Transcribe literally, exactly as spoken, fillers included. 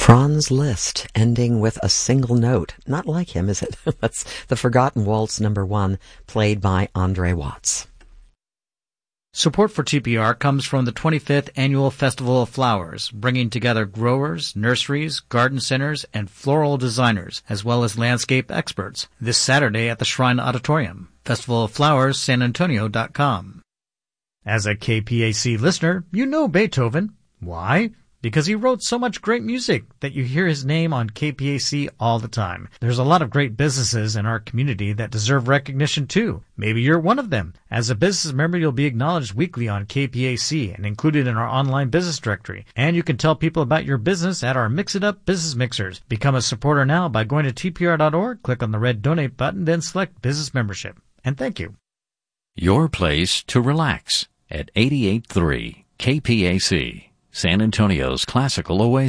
Franz Liszt, ending with a single note. Not like him, is it? That's the Forgotten Waltz number one, played by Andre Watts. Support for T P R comes from the twenty-fifth Annual Festival of Flowers, bringing together growers, nurseries, garden centers, and floral designers, as well as landscape experts, this Saturday at the Shrine Auditorium. Festival of Flowers San Antonio dot com. As a K P A C listener, you know Beethoven. Why? Because he wrote so much great music that you hear his name on K P A C all the time. There's a lot of great businesses in our community that deserve recognition too. Maybe you're one of them. As a business member, you'll be acknowledged weekly on K P A C and included in our online business directory. And you can tell people about your business at our Mix It Up Business Mixers. Become a supporter now by going to T P R dot org, click on the red donate button, then select business membership. And thank you. Your place to relax at eighty-eight point three K P A C, San Antonio's classical oasis.